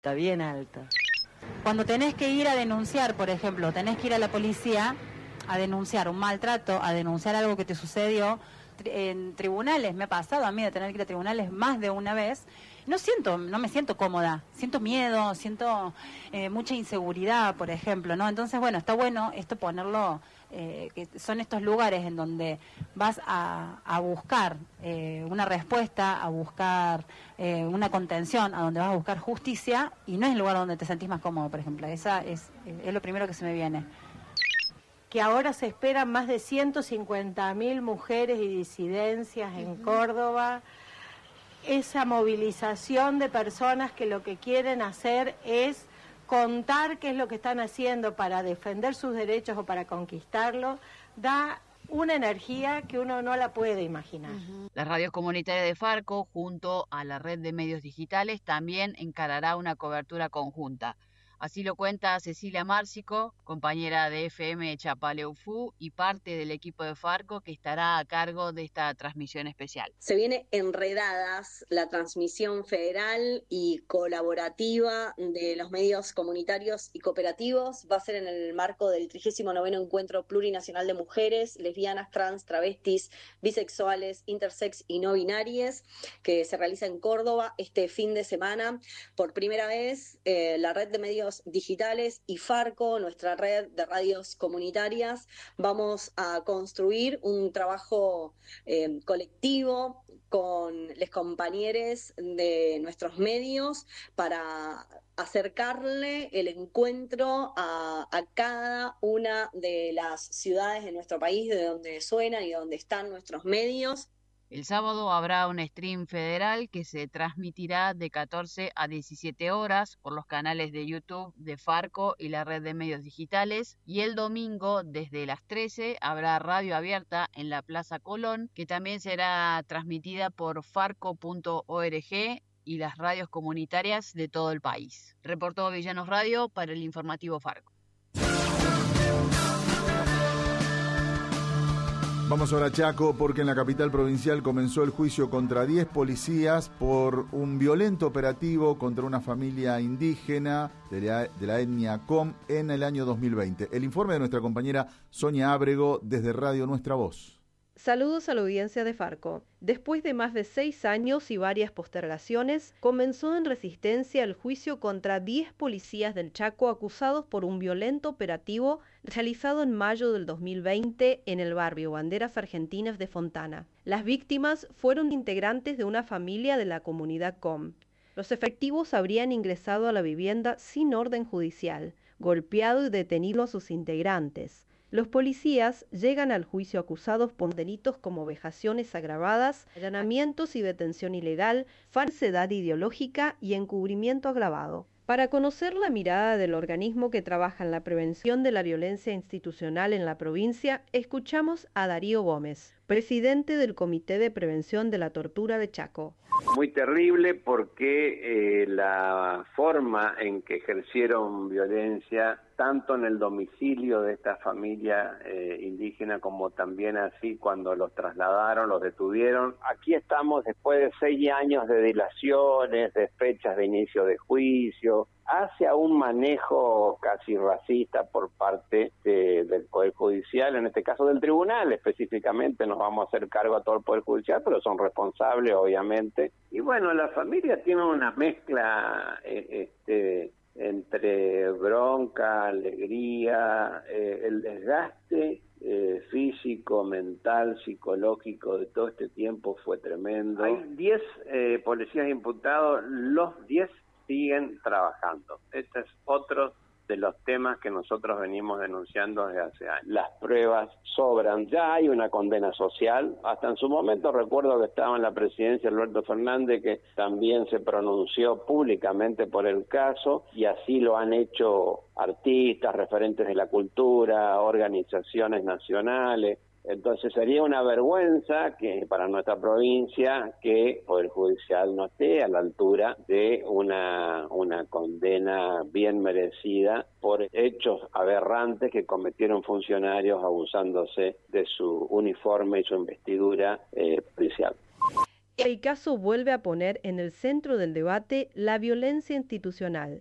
Está bien alta. Cuando tenés que ir a denunciar, por ejemplo, tenés que ir a la policía a denunciar un maltrato, a denunciar algo que te sucedió, en tribunales, me ha pasado a mí de tener que ir a tribunales más de una vez, no me siento cómoda, siento miedo, siento mucha inseguridad, por ejemplo, ¿no? Entonces, bueno, está bueno esto ponerlo, que son estos lugares en donde vas a buscar una respuesta, a buscar una contención, a donde vas a buscar justicia, y no es el lugar donde te sentís más cómodo, por ejemplo. Esa es lo primero que se me viene. Que ahora se esperan más de 150.000 mujeres y disidencias en Córdoba. Esa movilización de personas que lo que quieren hacer es contar qué es lo que están haciendo para defender sus derechos o para conquistarlos, da una energía que uno no la puede imaginar. Las radios comunitarias de Farco, junto a la red de medios digitales, también encarará una cobertura conjunta. Así lo cuenta Cecilia Márcico, compañera de FM Chapaleufú y parte del equipo de Farco que estará a cargo de esta transmisión especial. Se viene Enredadas, la transmisión federal y colaborativa de los medios comunitarios y cooperativos. Va a ser en el marco del 39º Encuentro Plurinacional de Mujeres, Lesbianas, Trans, Travestis, Bisexuales, Intersex y No Binarias, que se realiza en Córdoba este fin de semana. Por primera vez, la red de medios digitales y Farco, nuestra red de radios comunitarias, vamos a construir un trabajo colectivo con los compañeros de nuestros medios para acercarle el encuentro a cada una de las ciudades de nuestro país, de donde suenan y de donde están nuestros medios. El sábado habrá un stream federal que se transmitirá de 14 a 17 horas por los canales de YouTube de Farco y la red de medios digitales, y el domingo desde las 13 habrá radio abierta en la Plaza Colón, que también será transmitida por farco.org y las radios comunitarias de todo el país. Reportó Villanos Radio para el informativo Farco. Vamos ahora a Chaco, porque en la capital provincial comenzó el juicio contra 10 policías por un violento operativo contra una familia indígena de la etnia Com en el año 2020. El informe de nuestra compañera Sonia Ábrego desde Radio Nuestra Voz. Saludos a la audiencia de Farco. Después de más de 6 años y varias postergaciones, comenzó en Resistencia el juicio contra 10 policías del Chaco acusados por un violento operativo realizado en mayo del 2020 en el barrio Banderas Argentinas de Fontana. Las víctimas fueron integrantes de una familia de la comunidad Com. Los efectivos habrían ingresado a la vivienda sin orden judicial, golpeado y detenido a sus integrantes. Los policías llegan al juicio acusados por delitos como vejaciones agravadas, allanamientos y detención ilegal, falsedad ideológica y encubrimiento agravado. Para conocer la mirada del organismo que trabaja en la prevención de la violencia institucional en la provincia, escuchamos a Darío Gómez, presidente del Comité de Prevención de la Tortura de Chaco. Muy terrible porque la forma en que ejercieron violencia, tanto en el domicilio de esta familia indígena como también así cuando los trasladaron, los detuvieron. Aquí estamos después de 6 años de dilaciones, de fechas de inicio de juicio, hacia un manejo casi racista por parte del Poder Judicial, en este caso del Tribunal específicamente. Nos vamos a hacer cargo a todo el Poder Judicial, pero son responsables obviamente. Y bueno, la familia tiene una mezcla entre bronca, alegría, el desgaste físico, mental, psicológico de todo este tiempo fue tremendo. Hay 10 policías imputados, los 10 siguen trabajando. Este es otro de los temas que nosotros venimos denunciando desde hace años. Las pruebas sobran, ya hay una condena social. Hasta en su momento recuerdo que estaba en la presidencia Alberto Fernández, que también se pronunció públicamente por el caso, y así lo han hecho artistas, referentes de la cultura, organizaciones nacionales. Entonces sería una vergüenza que para nuestra provincia que el Poder Judicial no esté a la altura de una condena bien merecida por hechos aberrantes que cometieron funcionarios abusándose de su uniforme y su investidura policial. El caso vuelve a poner en el centro del debate la violencia institucional.